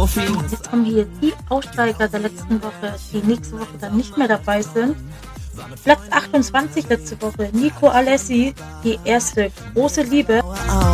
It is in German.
Jetzt kommen hier die Aussteiger der letzten Woche, die nächste Woche dann nicht mehr dabei sind. Platz 28 letzte Woche, Nico Alessi, die erste große Liebe.